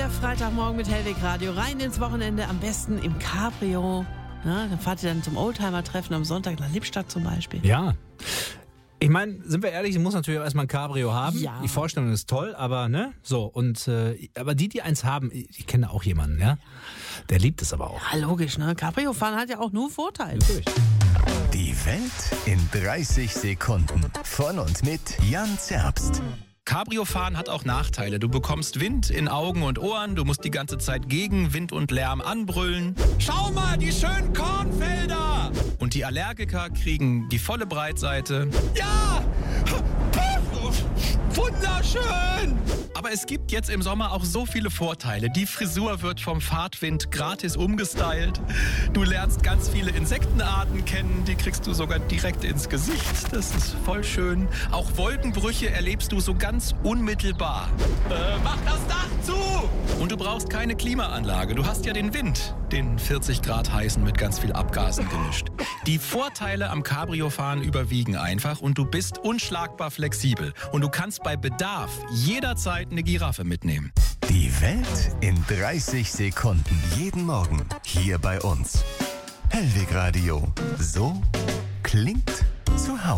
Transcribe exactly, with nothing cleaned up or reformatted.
Freitagmorgen mit Hellweg Radio. Rein ins Wochenende, am besten im Cabrio. Ja, dann fahrt ihr dann zum Oldtimer-Treffen am Sonntag nach Lippstadt zum Beispiel. Ja. Ich meine, sind wir ehrlich, muss natürlich auch erstmal ein Cabrio haben. Ja. Die Vorstellung ist toll, aber ne, so und äh, aber die, die eins haben, ich kenne auch jemanden, ja, der liebt es aber auch. Ja, logisch, ne? Cabrio fahren hat ja auch nur Vorteile. Natürlich. Die Welt in dreißig Sekunden. Von und mit Jan Zerbst. Cabrio-Fahren hat auch Nachteile. Du bekommst Wind in Augen und Ohren, du musst die ganze Zeit gegen Wind und Lärm anbrüllen. Schau mal, die schönen Kornfelder! Und die Allergiker kriegen die volle Breitseite. Ja! Wunderschön! Aber es gibt jetzt im Sommer auch so viele Vorteile. Die Frisur wird vom Fahrtwind gratis umgestylt. Du lernst ganz viele Insektenarten kennen, die kriegst du sogar direkt ins Gesicht. Das ist voll schön. Auch Wolkenbrüche erlebst du so ganz unmittelbar. Äh, mach das Dach zu! Und du brauchst keine Klimaanlage. Du hast ja den Wind, den vierzig Grad heißen mit ganz viel Abgasen gemischt. Die Vorteile am Cabrio-Fahren überwiegen einfach und du bist unschlagbar flexibel. Und du kannst bei Bedarf jederzeit eine Giraffe mitnehmen. Die Welt in dreißig Sekunden. Jeden Morgen hier bei uns. Hellweg Radio. So klingt zu Hause.